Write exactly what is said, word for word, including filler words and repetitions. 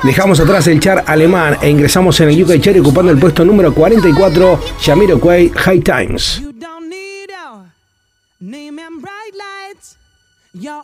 Dejamos atrás el chart alemán e ingresamos en el U K Chart ocupando el puesto número cuarenta y cuatro, Jamiroquai, High Times. You don't need a name and bright lights. You're